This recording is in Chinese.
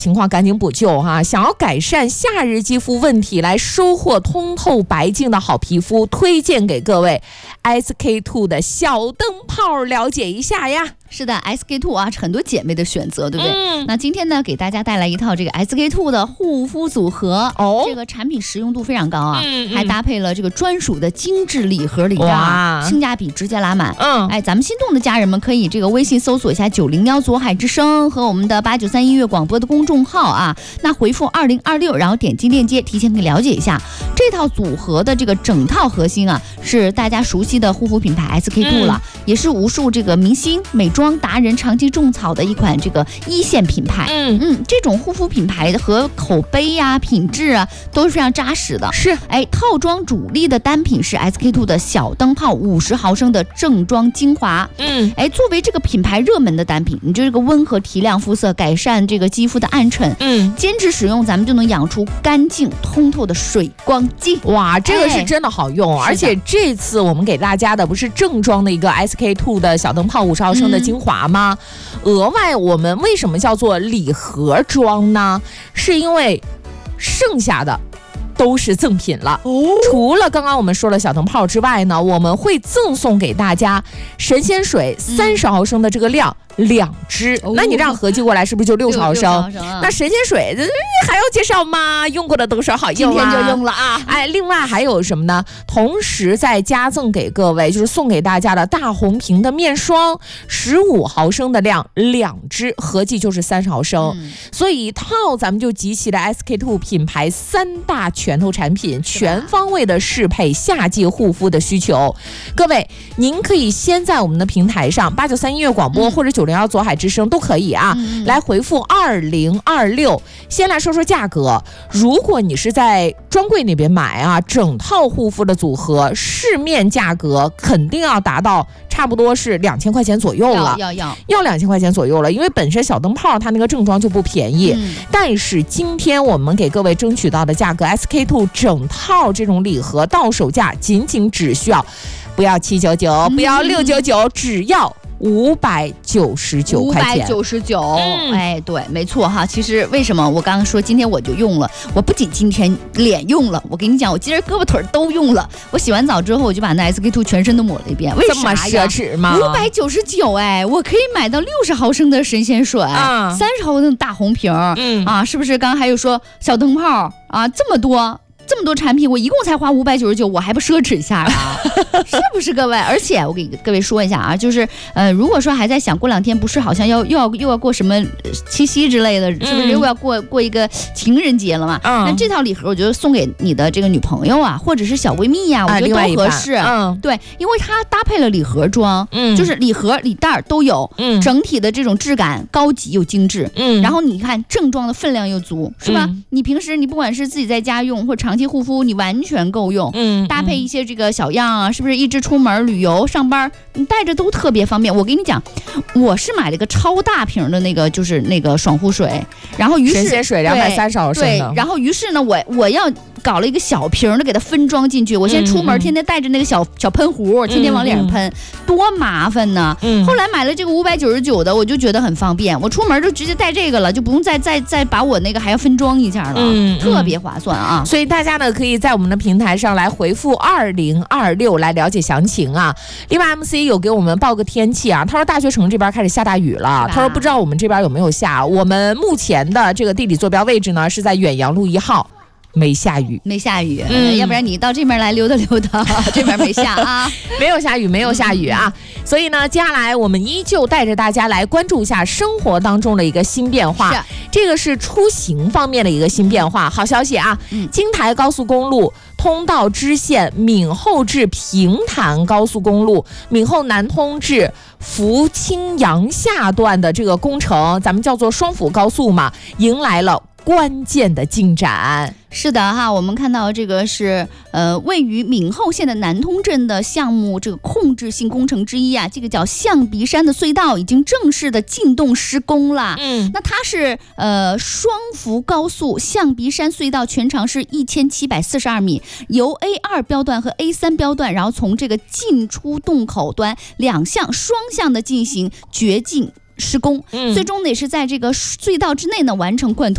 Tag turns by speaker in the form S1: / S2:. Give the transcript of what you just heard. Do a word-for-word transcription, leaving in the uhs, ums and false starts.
S1: 情况赶紧补救哈！想要改善夏日肌肤问题，来收获通透白净的好皮肤，推荐给各位 S K two 的小灯泡，了解一下呀。
S2: 是的 ，S K two 啊，很多姐妹的选择，对不对？
S1: 嗯、
S2: 那今天呢，给大家带来一套这个 S K two 的护肤组合，
S1: 哦，
S2: 这个产品实用度非常高啊，
S1: 嗯嗯、
S2: 还搭配了这个专属的精致礼盒礼袋，性价比直接拉满。
S1: 嗯，
S2: 哎，咱们心动的家人们可以这个微信搜索一下九零幺左海之声和我们的八九三音乐广播的公众号啊，那回复二零二六，然后点击链接，提前可以了解一下这套组合的这个整套核心啊，是大家熟悉的护肤品牌 S K two 了，嗯、也是无数这个明星美妆达人长期种草的一款这个一线品牌。
S1: 嗯
S2: 嗯，这种护肤品牌和口碑呀、啊、品质啊都是非常扎实的。
S1: 是，
S2: 哎，套装主力的单品是 S K two 的小灯泡五十毫升的正装精华。
S1: 嗯，
S2: 哎，作为这个品牌热门的单品，你就这个温和提亮肤色，改善这个肌肤的暗沉。
S1: 嗯，
S2: 坚持使用，咱们就能养出干净通透的水光肌。
S1: 哇，这个是真的好用，哎、而且这次我们给大家的不是正装的一个 S K two 的小灯泡五十毫升的精华吗？嗯、额外我们为什么叫做礼盒装呢？是因为剩下的都是赠品了。哦，除了刚刚我们说了小灯泡之外呢，我们会赠送给大家神仙水三十毫升的这个量。嗯，两支，哦、那你这样合计过来是不是就六十毫升？啊、那神仙水还要介绍吗？用过的都说好用、啊，
S2: 今天就用了啊！
S1: 哎，另外还有什么呢？同时再加赠给各位，就是送给大家的大红瓶的面霜，十五毫升的量，两支，合计就是三十毫升。嗯、所以一套咱们就集齐了 S K two 品牌三大拳头产品，全方位的适配夏季护肤的需求。各位，您可以先在我们的平台上八九三音乐广播、嗯、或者九零幺左海之声都可以啊，嗯、来回复二零二六。先来说说价格，如果你是在专柜那边买啊，整套护肤的组合，市面价格肯定要达到差不多是两千块钱左右了，
S2: 要要
S1: 要两千块钱左右了，因为本身小灯泡它那个正装就不便宜。嗯、但是今天我们给各位争取到的价格 ，S K two 整套这种礼盒到手价仅仅只需要不要七九九，不要六九九，只要五百九十九块钱，五百
S2: 九十九，哎，对，没错哈。其实为什么我刚刚说今天我就用了？我不仅今天脸用了，我跟你讲，我今儿胳膊腿都用了。我洗完澡之后，我就把那 S K two 全身都抹了一遍。为啥呀？
S1: 这么奢侈吗？
S2: 五百九十九，哎，我可以买到六十毫升的神仙水，三十、嗯、毫升的大红瓶，嗯啊，是不是？刚刚还有说小灯泡啊，这么多。这么多产品，我一共才花五百九十九，我还不奢侈一下啊？是不是各位？而且我给各位说一下啊，就是呃，如果说还在想过两天不是好像要又要又要过什么七夕之类的，是不是又要过过一个情人节了嘛？嗯，那这套礼盒我觉得送给你的这个女朋友啊，或者是小闺蜜呀、啊，我觉得都合适。嗯，对，因为它搭配了礼盒装，嗯，就是礼盒礼袋都有，嗯，整体的这种质感高级又精致，嗯，然后你看正装的分量又足，是吧？嗯、你平时你不管是自己在家用或长期护肤，你完全够用。嗯，搭配一些这个小样啊，是不是一直出门旅游上班，你带着都特别方便。我跟你讲，我是买了一个超大瓶的那个，就是那个爽肤水，然后于是
S1: 神仙水两百三十毫升的，
S2: 对，然后于是呢，我我要搞了一个小瓶的给它分装进去。我现在出门天天带着那个小小喷壶，天天往脸上喷，嗯、多麻烦呢。嗯、后来买了这个五百九十九的，我就觉得很方便，我出门就直接带这个了，就不用再再再把我那个还要分装一下了，嗯、特别划算啊。
S1: 所以大家呢可以在我们的平台上来回复二零二六来了解详情啊。另外 M C 有给我们报个天气啊，他说大学城这边开始下大雨了，他说不知道我们这边有没有下。我们目前的这个地理坐标位置呢是在远洋路一号。没下雨，
S2: 没下雨，嗯，要不然你到这边来溜达溜达，这边没下啊，
S1: 没有下雨，没有下雨啊。所以呢，接下来我们依旧带着大家来关注一下生活当中的一个新变化，这个是出行方面的一个新变化。好消息啊，嗯、京台高速公路通道支线闽后至平潭高速公路闽后南通至福清阳下段的这个工程，咱们叫做双辅高速嘛，迎来了关键的进展。
S2: 是的哈，我们看到这个是呃位于闽后县的南通镇的项目这个控制性工程之一啊，这个叫象鼻山的隧道已经正式的进洞施工了。嗯，那它是呃双辅高速象鼻山隧道，全长是一千七百四十二米，由 A 二 标段和 A 三 标段，然后从这个进出洞口端两项双向的进行掘进施工，嗯、最终呢也是在这个隧道之内呢完成贯通。